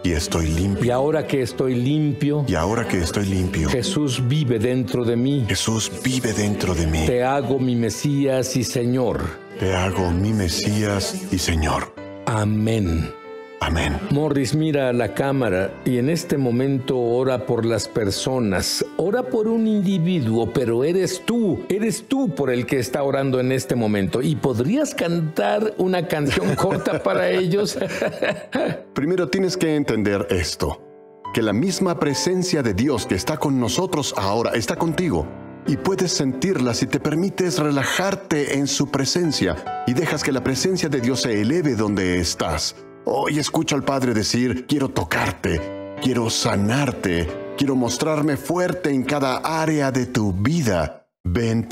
y estoy limpio. Y ahora que estoy limpio, Y ahora que estoy limpio, Jesús vive dentro de mí. Jesús vive dentro de mí. Te hago mi Mesías y Señor. Te hago mi Mesías y Señor. Amén. Amén. Morris, mira a la cámara y en este momento ora por las personas. Ora por un individuo, pero eres tú por el que está orando en este momento. ¿Y podrías cantar una canción corta para ellos? Primero tienes que entender esto, que la misma presencia de Dios que está con nosotros ahora está contigo. Y puedes sentirla si te permites relajarte en su presencia y dejas que la presencia de Dios se eleve donde estás. Hoy escucho al Padre decir, quiero tocarte, quiero sanarte, quiero mostrarme fuerte en cada área de tu vida. Ven